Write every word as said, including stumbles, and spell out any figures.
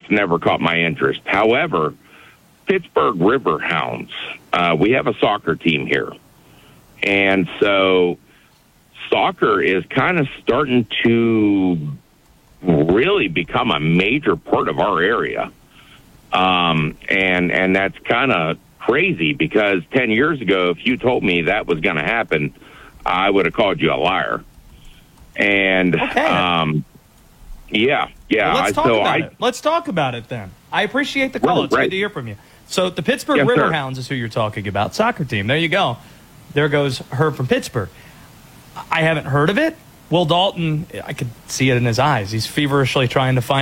sports never caught my interest. However, Pittsburgh Riverhounds, uh, we have a soccer team here. And so soccer is kind of starting to really become a major part of our area. Um, and, and that's kind of crazy because ten years ago, if you told me that was going to happen, I would have called you a liar. And, okay. um, yeah, yeah. Well, let's talk so about I, it. Let's talk about it then. I appreciate the call. Right, it's right. good to hear from you. So the Pittsburgh Yes, Riverhounds sir. is who you're talking about. Soccer team. There you go. There goes Herb from Pittsburgh. I haven't heard of it. Will Dalton, I could see it in his eyes. He's feverishly trying to find